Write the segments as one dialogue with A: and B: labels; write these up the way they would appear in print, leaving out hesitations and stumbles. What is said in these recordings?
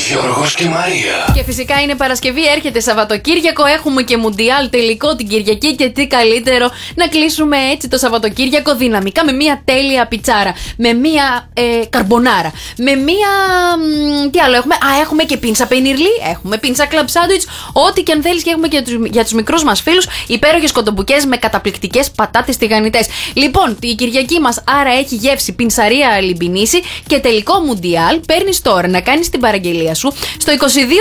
A: Γιώργος και Μαρία.
B: Και φυσικά είναι Παρασκευή, έρχεται Σαββατοκύριακο. Έχουμε και Μουντιάλ τελικό την Κυριακή. Και τι καλύτερο να κλείσουμε έτσι το Σαββατοκύριακο δυναμικά με μια τέλεια πιτσάρα. Με μια καρμπονάρα. Με μια. Τι άλλο έχουμε? Έχουμε και πίνσα πενιρλί. Έχουμε πίνσα κλαμπ σάντουιτς. Ό,τι και αν θέλεις, και έχουμε και για τους μικρούς μας φίλους υπέροχες κοντομπουκές με καταπληκτικές πατάτες τηγανιτές. Λοιπόν, η Κυριακή μας άρα έχει γεύση πινσαρία Λιμπινίση και τελικό Μουντιάλ. Παίρνεις τώρα να κάνεις την παραγγελία σου στο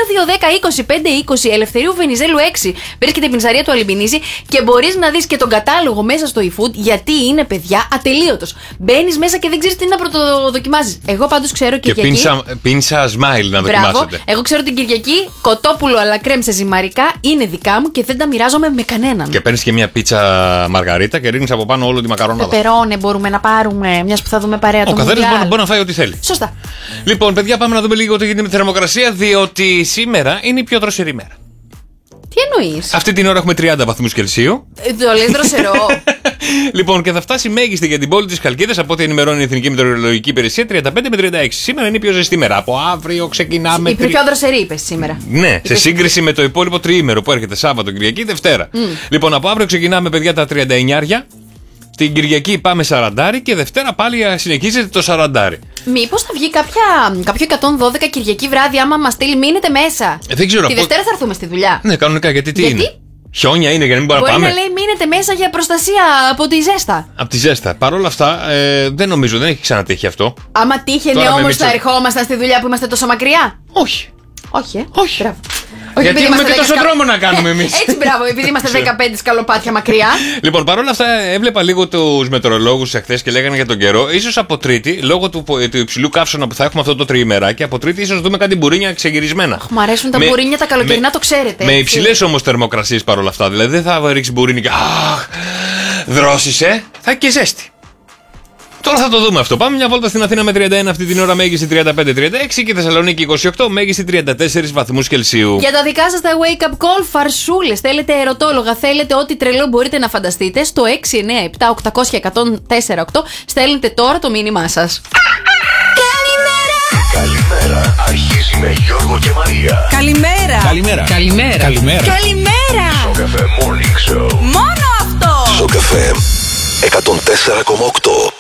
B: 22-210-25-20 Ελευθερίου Βενιζέλου 6. Βρίσκεται η πινσαρία του Αλιμπινίση και μπορείς να δεις και τον κατάλογο μέσα στο eFood, γιατί είναι, παιδιά, ατελείωτος. Μπαίνεις μέσα και δεν ξέρεις τι να πρωτοδοκιμάζεις. Εγώ πάντως ξέρω Κυριακή.
C: Και πίνσα smile να δοκιμάσετε.
B: Εγώ ξέρω την Κυριακή κοτόπουλο αλλά κρέμ σε ζυμαρικά είναι δικά μου και δεν τα μοιράζομαι με κανέναν.
C: Και παίρνεις και μια πίτσα μαργαρίτα και ρίχνεις από πάνω όλο τη μακαρονάδα.
B: Πεπερώνε μπορούμε να πάρουμε, μιας που θα δούμε παρέα το Μουντιάλ.
C: Ο καθένας μπορεί να φάει ό,τι θέλει.
B: Σωστά.
C: Λοιπόν, παιδιά, πάμε να δούμε λίγο τι γίνεται με τη θερμοκρασία, διότι σήμερα είναι η πιο δροσερή μέρα.
B: Τι εννοείς?
C: Αυτή την ώρα έχουμε 30 βαθμούς Κελσίου.
B: Το λες δροσερό.
C: Λοιπόν, και θα φτάσει μέγιστη για την πόλη της Χαλκίδας, από ό,τι ενημερώνει η Εθνική Μετεωρολογική Υπηρεσία, 35 με 36. Σήμερα είναι η πιο ζεστή μέρα. Από αύριο ξεκινάμε.
B: Η πιο δροσερή, είπες σήμερα.
C: Ναι, σε σύγκριση με το υπόλοιπο τριήμερο που έρχεται Σάββατο, Κυριακή, Δευτέρα. Λοιπόν, από αύριο ξεκινάμε, παιδιά, τα 39. Την Κυριακή πάμε 40 και Δευτέρα πάλι συνεχίζεται το 40.
B: Μήπως θα βγει κάποιο 112 Κυριακή βράδυ, άμα μας στείλει μείνετε μέσα?
C: Δεν ξέρω.
B: Τη Δευτέρα θα έρθουμε στη δουλειά.
C: Ναι, κανονικά, γιατί είναι. Χιόνια είναι για να μην μπορούμε να πάμε.
B: Μπορεί να λέει μείνετε μέσα για προστασία από τη ζέστα.
C: Από τη ζέστα. Παρ' όλα αυτά, δεν νομίζω, δεν έχει ξανατύχει αυτό.
B: Άμα τύχαινε όμως θα ερχόμασταν στη δουλειά που είμαστε τόσο μακριά.
C: Όχι.
B: Όχι. Μπράβο.
C: Γιατί έχουμε και τόσο δρόμο να κάνουμε εμείς.
B: Έτσι, μπράβο, επειδή είμαστε 15 σκαλοπάτια μακριά.
C: Λοιπόν, παρόλα αυτά, έβλεπα λίγο τους μετεωρολόγους εχθές και λέγανε για τον καιρό. Ίσως από Τρίτη, λόγω του υψηλού καύσωνα που θα έχουμε αυτό το τριημεράκι, από Τρίτη ίσως δούμε κάτι μπουρίνια ξεγυρισμένα.
B: Μ' αρέσουν τα μπουρίνια τα καλοκαιρινά, το ξέρετε.
C: Με υψηλές όμως θερμοκρασίες παρόλα αυτά. Δηλαδή δεν θα ρίξει μπουρίνι και. Αχ, δρόσισε. Θα έχει και ζέστη. Τώρα θα το δούμε αυτό. Πάμε μια βόλτα στην Αθήνα με 31 αυτή την ώρα, μέγιστη 35-36 και Θεσσαλονίκη 28, μέγιστη 34 βαθμούς Κελσίου.
B: Για τα δικά σας τα wake up call, φαρσούλες, θέλετε ερωτόλογα, θέλετε ό,τι τρελό μπορείτε να φανταστείτε, στο 697-800-1048 στέλνετε τώρα το μήνυμά σας.
A: Καλημέρα, αρχίζει με Γιώργο και Μαρία.
D: Καλημέρα.
A: Στο καφέ Morning Show.
D: Μόνο αυτό.
A: Στο καφέ 104,8.